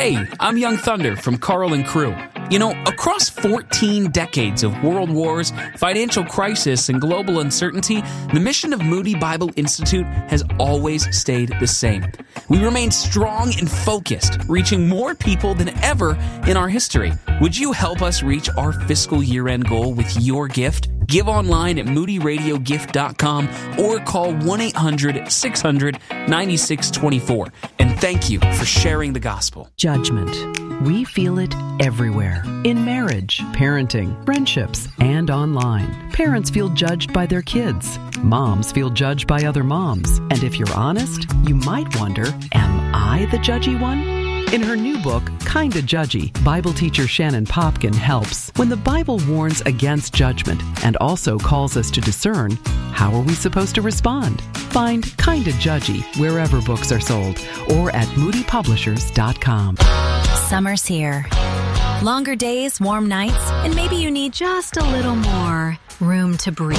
Hey, I'm Young Thunder from Carl and Crew. You know, across 14 decades of world wars, financial crisis, and global uncertainty, the mission of Moody Bible Institute has always stayed the same. We remain strong and focused, reaching more people than ever in our history. Would you help us reach our fiscal year-end goal with your gift? Give online at moodyradiogift.com or call 1-800-600-9624. And thank you for sharing the gospel. Judgment. We feel it everywhere. In marriage, parenting, friendships, and online. Parents feel judged by their kids. Moms feel judged by other moms. And if you're honest, you might wonder, am I the judgy one? In her new book, Kinda Judgy, Bible teacher Shannon Popkin helps. When the Bible warns against judgment and also calls us to discern, how are we supposed to respond? Find Kinda Judgy wherever books are sold or at moodypublishers.com. Summer's here. Longer days, warm nights, and maybe you need just a little more room to breathe.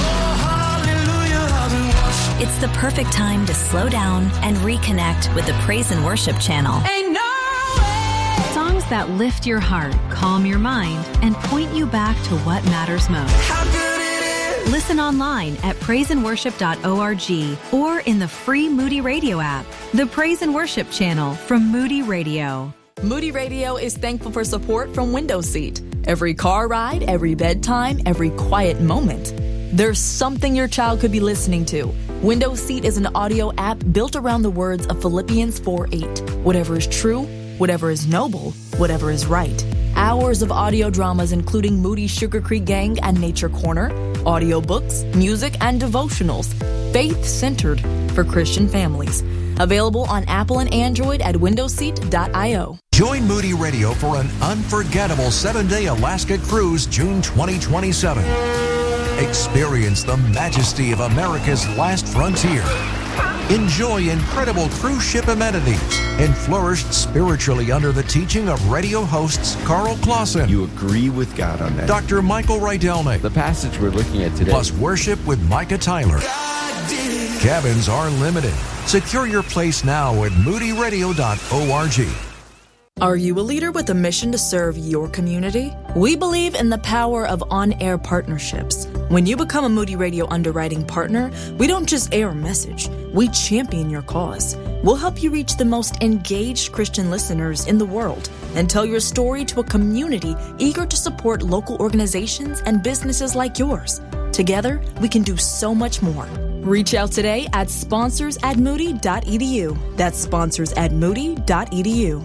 It's the perfect time to slow down and reconnect with the Praise and Worship channel. Songs that lift your heart, calm your mind, and point you back to what matters most. Listen online at praiseandworship.org or in the free Moody Radio app. The Praise and Worship channel from Moody Radio. Moody Radio is thankful for support from Window Seat. Every car ride, every bedtime, every quiet moment. There's something your child could be listening to. Window Seat is an audio app built around the words of Philippians 4:8. Whatever is true, whatever is noble, whatever is right. Hours of audio dramas including Moody's Sugar Creek Gang and Nature Corner, audiobooks, music, and devotionals. Faith-centered for Christian families. Available on Apple and Android at windowseat.io. Join Moody Radio for an unforgettable 7-day Alaska cruise June 2027. Experience the majesty of America's last frontier. Enjoy incredible cruise ship amenities and flourish spiritually under the teaching of radio hosts Carl Clausen. You agree with God on that. Dr. Michael Rydelnik. The passage we're looking at today. Plus worship with Micah Tyler. Cabins are limited. Secure your place now at moodyradio.org. Are you a leader with a mission to serve your community? We believe in the power of on-air partnerships. When you become a Moody Radio underwriting partner, we don't just air a message, we champion your cause. We'll help you reach the most engaged Christian listeners in the world and tell your story to a community eager to support local organizations and businesses like yours. Together, we can do so much more. Reach out today at sponsors@moody.edu. That's sponsors@moody.edu.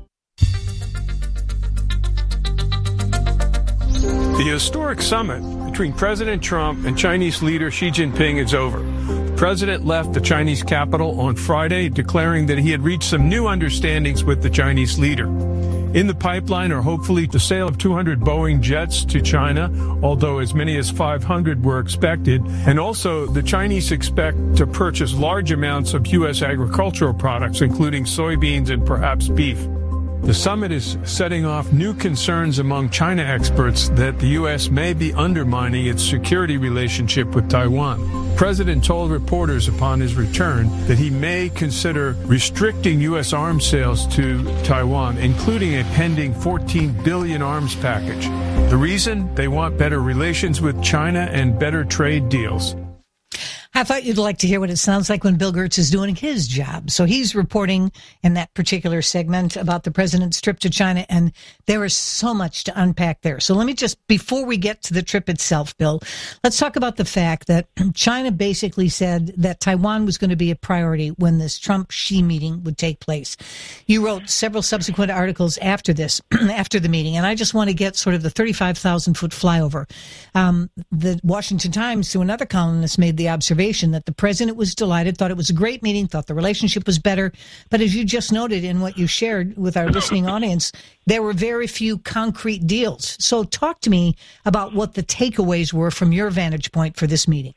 The historic summit between President Trump and Chinese leader Xi Jinping is over. The president left the Chinese capital on Friday, declaring that he had reached some new understandings with the Chinese leader. In the pipeline are hopefully the sale of 200 Boeing jets to China, although as many as 500 were expected. And also, the Chinese expect to purchase large amounts of U.S. agricultural products, including soybeans and perhaps beef. The summit is setting off new concerns among China experts that the U.S. may be undermining its security relationship with Taiwan. The president told reporters upon his return that he may consider restricting U.S. arms sales to Taiwan, including a pending $14 billion arms package. The reason? They want better relations with China and better trade deals. I thought you'd like to hear what it sounds like when Bill Gertz is doing his job. So he's reporting in that particular segment about the president's trip to China, and there is so much to unpack there. So let me just, before we get to the trip itself, Bill, let's talk about the fact that China basically said that Taiwan was going to be a priority when this Trump-Xi meeting would take place. You wrote several subsequent articles after this, after the meeting, and I just want to get sort of the 35,000-foot flyover. The Washington Times, through another columnist, made the observation that the president was delighted, thought it was a great meeting, thought the relationship was better. But as you just noted in what you shared with our listening audience, there were very few concrete deals. So talk to me about what the takeaways were from your vantage point for this meeting.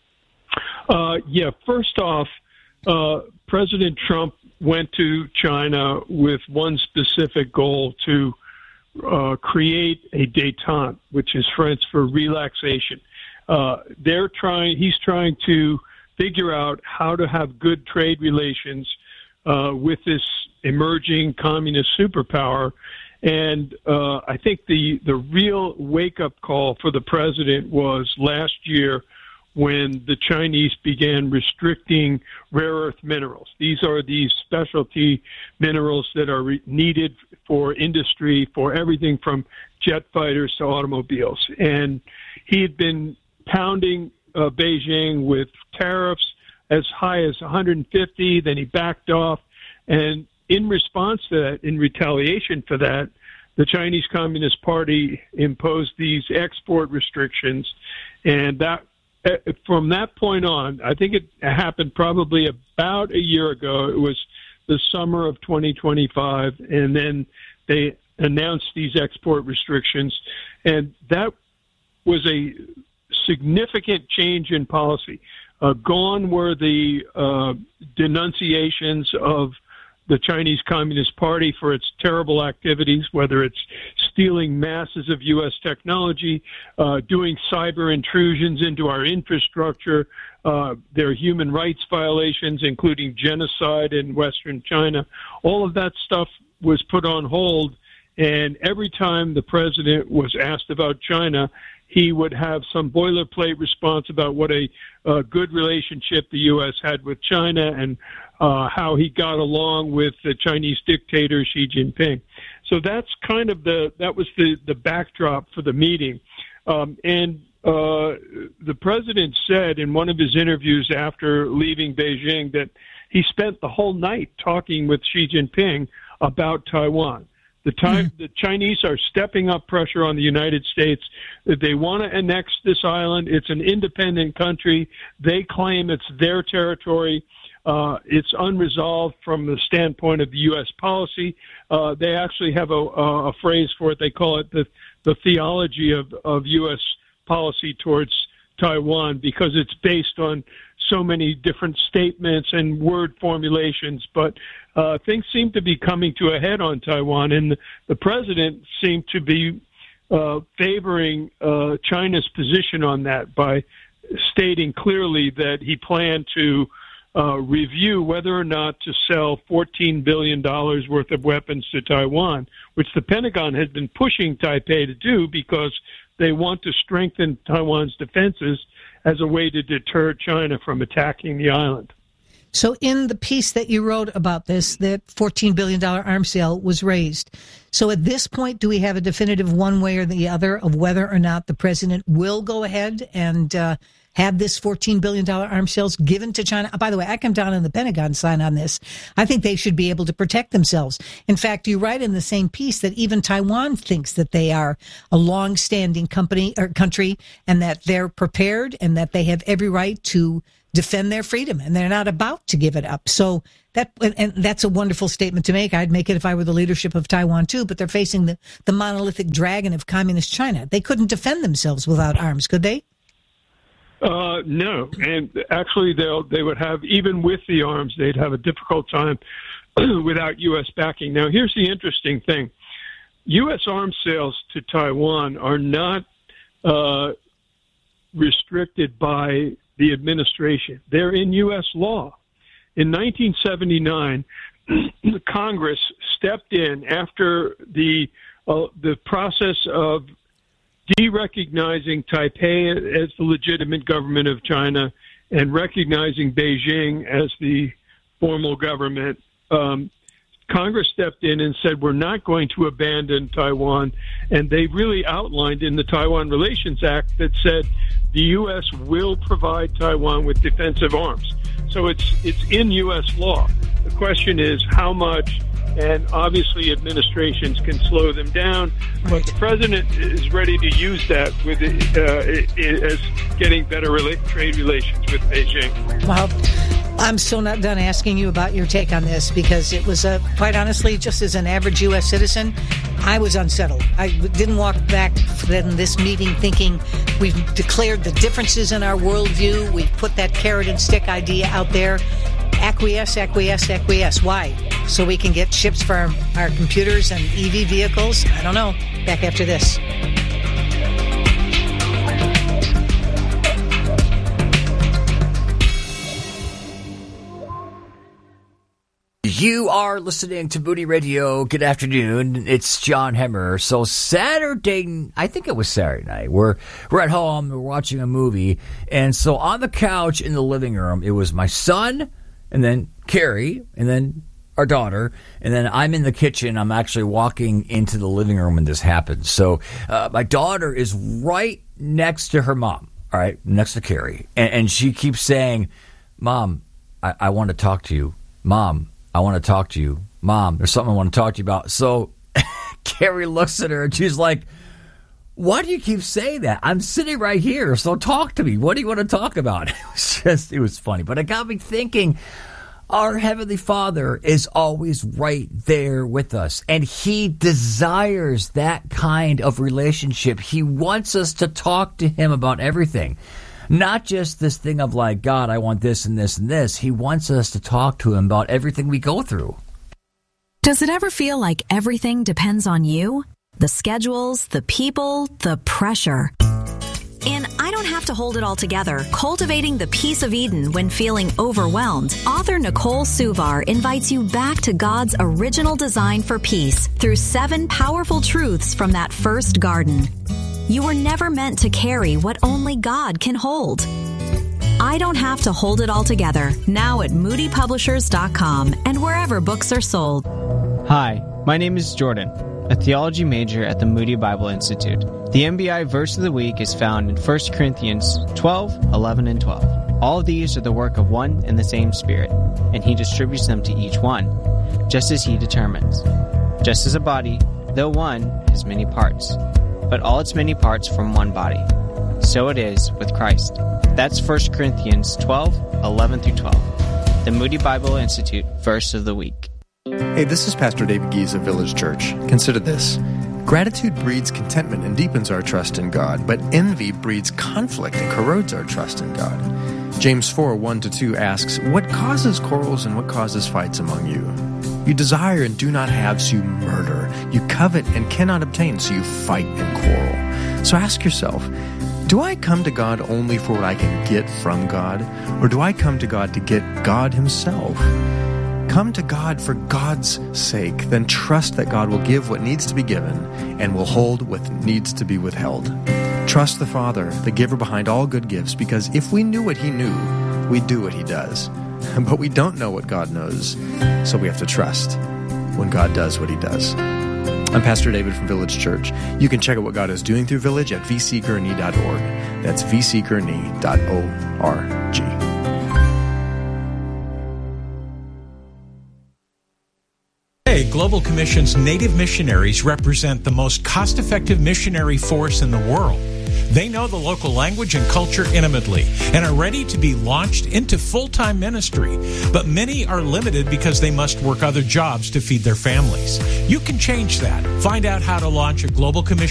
First off, President Trump went to China with one specific goal to create a détente, which is French for relaxation. He's trying to figure out how to have good trade relations with this emerging communist superpower. And I think the real wake-up call for the president was last year when the Chinese began restricting rare earth minerals. These are these specialty minerals that are needed for industry, for everything from jet fighters to automobiles. And he had been pounding Beijing with tariffs as high as 150, then he backed off. And in response to that, in retaliation for that, the Chinese Communist Party imposed these export restrictions. And that, from that point on, I think it happened probably about a year ago. It was the summer of 2025, and then they announced these export restrictions. And that was a significant change in policy. Gone were the denunciations of the Chinese Communist Party for its terrible activities, whether it's stealing masses of U.S. technology, doing cyber intrusions into our infrastructure, their human rights violations, including genocide in Western China. All of that stuff was put on hold, and every time the president was asked about China, he would have some boilerplate response about what a good relationship the U.S. had with China and how he got along with the Chinese dictator Xi Jinping. So that's kind of that was the backdrop for the meeting. And the president said in one of his interviews after leaving Beijing that he spent the whole night talking with Xi Jinping about Taiwan. The Chinese are stepping up pressure on the United States. They want to annex this island. It's an independent country. They claim it's their territory. It's unresolved from the standpoint of the U.S. policy. They actually have a phrase for it. They call it the theology of U.S. policy towards Taiwan, because it's based on so many different statements and word formulations. But things seem to be coming to a head on Taiwan, and the president seemed to be favoring China's position on that by stating clearly that he planned to review whether or not to sell $14 billion worth of weapons to Taiwan, which the Pentagon has been pushing Taipei to do because they want to strengthen Taiwan's defenses as a way to deter China from attacking the island. So in the piece that you wrote about this, that $14 billion arms sale was raised. So at this point, do we have a definitive one way or the other of whether or not the president will go ahead and have this $14 billion arms sales given to China? By the way, I come down on the Pentagon side on this. I think they should be able to protect themselves. In fact, you write in the same piece that even Taiwan thinks that they are a long-standing country and that they're prepared and that they have every right to defend their freedom, and they're not about to give it up. So that's a wonderful statement to make. I'd make it if I were the leadership of Taiwan too, but they're facing the monolithic dragon of communist China. They couldn't defend themselves without arms, could they? No, and actually they would have, even with the arms, they'd have a difficult time without U.S. backing. Now, here's the interesting thing. U.S. arms sales to Taiwan are not restricted by the administration. They're in U.S. law. In 1979, Congress stepped in after the process of de-recognizing Taipei as the legitimate government of China and recognizing Beijing as the formal government. Congress stepped in and said, we're not going to abandon Taiwan. And they really outlined in the Taiwan Relations Act that said the U.S. will provide Taiwan with defensive arms. So it's in U.S. law. The question is how much, and obviously administrations can slow them down, but the president is ready to use that with as getting better trade relations with Beijing. Well, I'm still not done asking you about your take on this, because it was, quite honestly, just as an average U.S. citizen, I was unsettled. I didn't walk back from this meeting thinking we've declared the differences in our worldview. We've put that carrot and stick idea out there. Acquiesce, acquiesce, acquiesce. Why? So we can get chips for our computers and EV vehicles? I don't know. Back after this. You are listening to Moody Radio. Good afternoon. It's John Hemmer. So Saturday, I think it was Saturday night, we're at home, we're watching a movie. And so on the couch in the living room, it was my son and then Carrie and then our daughter. And then I'm in the kitchen. I'm actually walking into the living room when this happens. So my daughter is right next to her mom, all right, next to Carrie. And she keeps saying, Mom, I want to talk to you. Mom, I want to talk to you. Mom, there's something I want to talk to you about. So Carrie looks at her and she's like, why do you keep saying that? I'm sitting right here, so talk to me. What do you want to talk about? It was funny. But it got me thinking, our Heavenly Father is always right there with us. And He desires that kind of relationship. He wants us to talk to Him about everything. Not just this thing of like, God, I want this and this and this. He wants us to talk to Him about everything we go through. Does it ever feel like everything depends on you? The schedules, the people, the pressure. In I Don't Have to Hold It All Together, Cultivating the Peace of Eden When Feeling Overwhelmed, author Nicole Suvar invites you back to God's original design for peace through 7 powerful truths from that first garden. You were never meant to carry what only God can hold. I Don't Have to Hold It All Together, now at moodypublishers.com and wherever books are sold. Hi, my name is Jordan, a theology major at the Moody Bible Institute. The MBI verse of the week is found in 1 Corinthians 12, 11, and 12. All of these are the work of one and the same Spirit, and He distributes them to each one, just as He determines. Just as a body, though one, has many parts, but all its many parts form one body. So it is with Christ. That's 1 Corinthians 12, 11 through 12. The Moody Bible Institute verse of the week. Hey, this is Pastor David Gies of Village Church. Consider this. Gratitude breeds contentment and deepens our trust in God, but envy breeds conflict and corrodes our trust in God. James 4, 1-2 asks, what causes quarrels and what causes fights among you? You desire and do not have, so you murder. You covet and cannot obtain, so you fight and quarrel. So ask yourself, do I come to God only for what I can get from God? Or do I come to God to get God Himself? Come to God for God's sake, then trust that God will give what needs to be given and will hold what needs to be withheld. Trust the Father, the giver behind all good gifts, because if we knew what He knew, we'd do what He does. But we don't know what God knows, so we have to trust when God does what He does. I'm Pastor David from Village Church. You can check out what God is doing through Village at vseekerny.org. That's vseekerny.org. Global Commission's Native missionaries represent the most cost-effective missionary force in the world. They know the local language and culture intimately and are ready to be launched into full-time ministry. But many are limited because they must work other jobs to feed their families. You can change that. Find out how to launch a Global Commission